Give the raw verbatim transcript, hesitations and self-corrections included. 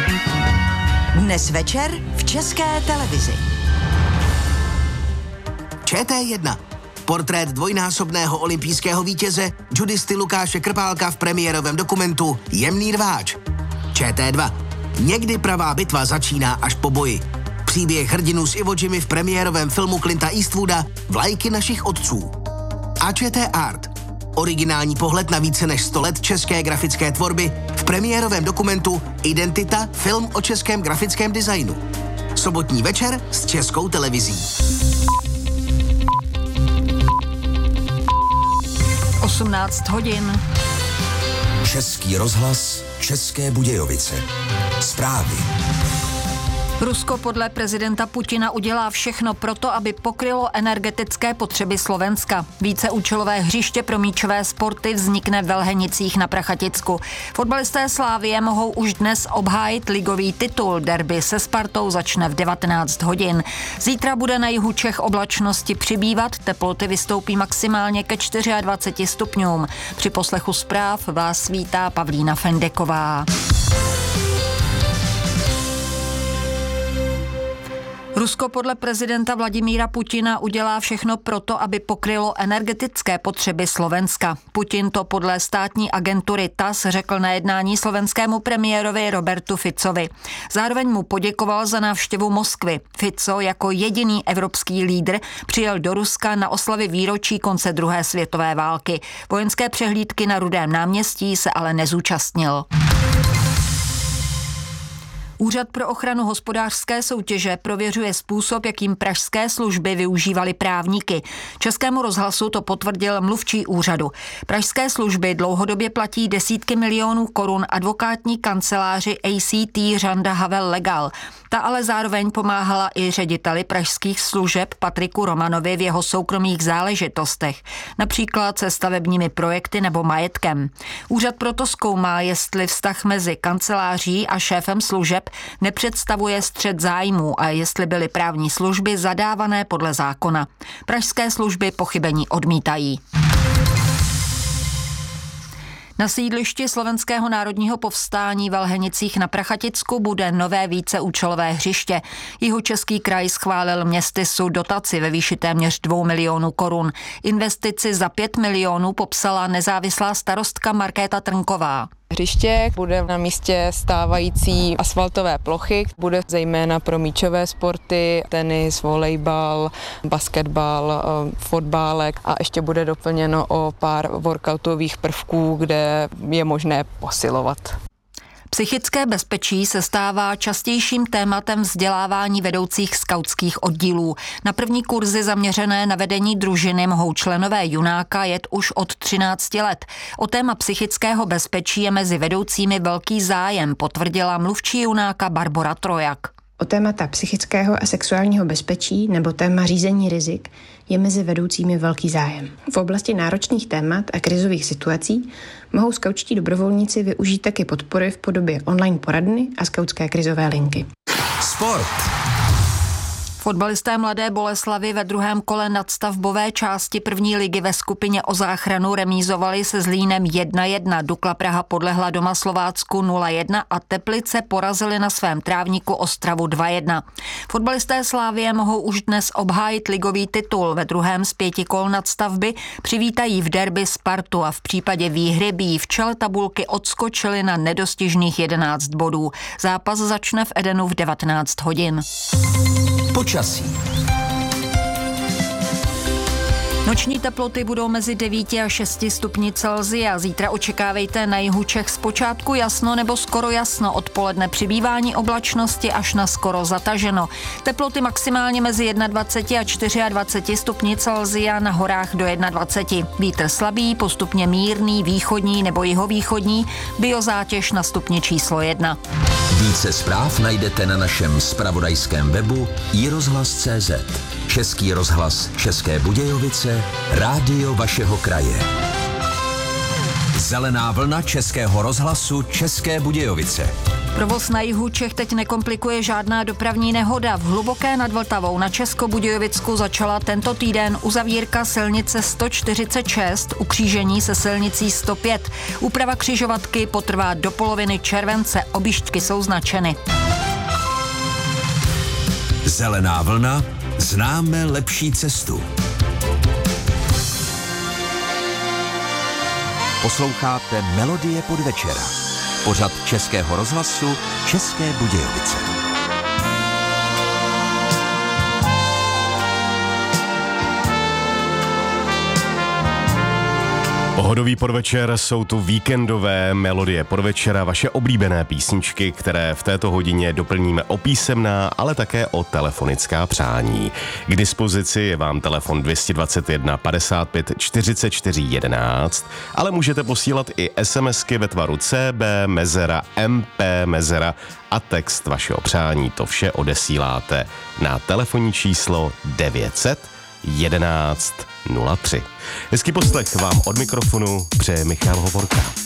Dnes večer v České televizi. Č T jedna. Portrét dvojnásobného olympijského vítěze judisty Lukáše Krpálka v premiérovém dokumentu Jemný rváč. Č T dva. Někdy pravá bitva začíná až po boji. Příběh hrdinů s Iwo Jimi v premiérovém filmu Clinta Eastwooda Vlajky našich otců. A Č T Art. Originální pohled na více než sto let české grafické tvorby v premiérovém dokumentu Identita, film o českém grafickém designu. Sobotní večer s Českou televizí. osmnáct hodin. Český rozhlas, České Budějovice. Zprávy. Rusko podle prezidenta Putina udělá všechno proto, aby pokrylo energetické potřeby Slovenska. Víceúčelové hřiště pro míčové sporty vznikne v Velhenicích na Prachaticku. Fotbalisté Slavie mohou už dnes obhájit ligový titul. Derby se Spartou začne v devatenáct hodin. Zítra bude na jihu Čech oblačnosti přibývat, teploty vystoupí maximálně ke dvaceti čtyřem stupňům. Při poslechu zpráv vás vítá Pavlína Fendeková. Rusko podle prezidenta Vladimíra Putina udělá všechno proto, aby pokrylo energetické potřeby Slovenska. Putin to podle státní agentury T A S řekl na jednání slovenskému premiérovi Robertu Ficovi. Zároveň mu poděkoval za návštěvu Moskvy. Fico jako jediný evropský lídr přijel do Ruska na oslavy výročí konce druhé světové války. Vojenské přehlídky na Rudém náměstí se ale nezúčastnil. Úřad pro ochranu hospodářské soutěže prověřuje způsob, jakým pražské služby využívaly právníky. Českému rozhlasu to potvrdil mluvčí úřadu. Pražské služby dlouhodobě platí desítky milionů korun advokátní kanceláři A C T Řanda Havel Legal. Ta ale zároveň pomáhala i řediteli pražských služeb Patriku Romanovi v jeho soukromých záležitostech, například se stavebními projekty nebo majetkem. Úřad proto zkoumá, jestli vztah mezi kanceláří a šéfem služeb nepředstavuje střet zájmů a jestli byly právní služby zadávané podle zákona. Pražské služby pochybení odmítají. Na sídlišti Slovenského národního povstání v Velhenicích na Prachaticku bude nové víceúčelové hřiště. Jihočeský kraj schválil městysu dotaci ve výši téměř dvou milionů korun. Investici za pět milionů popsala nezávislá starostka Markéta Trnková. Hřiště bude na místě stávající asfaltové plochy, bude zejména pro míčové sporty, tenis, volejbal, basketbal, fotbálek a ještě bude doplněno o pár workoutových prvků, kde je možné posilovat. Psychické bezpečí se stává častějším tématem vzdělávání vedoucích skautských oddílů. Na první kurzy zaměřené na vedení družiny mohou členové Junáka jet už od třinácti let. O téma psychického bezpečí je mezi vedoucími velký zájem, potvrdila mluvčí Junáka Barbora Trojak. O témata psychického a sexuálního bezpečí nebo téma řízení rizik je mezi vedoucími velký zájem. V oblasti náročných témat a krizových situací mohou skautští dobrovolníci využít taky podpory v podobě online poradny a skautské krizové linky. Sport. Fotbalisté Mladé Boleslavi ve druhém kole nadstavbové části první ligy ve skupině o záchranu remízovali se Zlínem jedna jedna. Dukla Praha podlehla doma Slovácku nula jedna a Teplice porazili na svém trávníku Ostravu dva jedna. Fotbalisté Slávie mohou už dnes obhájit ligový titul. Ve druhém z pěti kol nadstavby přivítají v derby Spartu a v případě výhry by jí v čele tabulky odskočili na nedostižných jedenáct bodů. Zápas začne v Edenu v devatenáct hodin. Počasí. Noční teploty budou mezi devíti a šesti stupni Celsia. Zítra očekávejte na jihu Čech zpočátku jasno nebo skoro jasno. Odpoledne přibývání oblačnosti až na skoro zataženo. Teploty maximálně mezi dvaceti jednou a dvaceti čtyřmi stupni Celsia, na horách do dvaceti jedna. Vítr slabý, postupně mírný, východní nebo jihovýchodní, biozátěž na stupni číslo jedna. Více zpráv najdete na našem zpravodajském webu i rozhlas tečka cé zet. Český rozhlas České Budějovice, rádio vašeho kraje. Zelená vlna Českého rozhlasu České Budějovice. Provoz na jihu Čech teď nekomplikuje žádná dopravní nehoda. V Hluboké nad Vltavou na Českobudějovicku začala tento týden uzavírka silnice sto čtyřicet šest u křížení se silnicí sto pět. Úprava křižovatky potrvá do poloviny července. Objížďky jsou značeny. Zelená vlna, známe lepší cestu. Posloucháte Melodie podvečera. Pořad Českého rozhlasu České Budějovice. Pohodový podvečer, jsou tu víkendové melodie podvečera, vaše oblíbené písničky, které v této hodině doplníme o písemná, ale také o telefonická přání. K dispozici je vám telefon dvě stě dvacet jedna padesát pět čtyřicet čtyři jedenáct, ale můžete posílat i SMSky ve tvaru C B, mezera, M P, mezera a text vašeho přání. To vše odesíláte na telefonní číslo devět set jedenáct nula tři. Hezký poslech vám od mikrofonu přeje Michal Hovorka.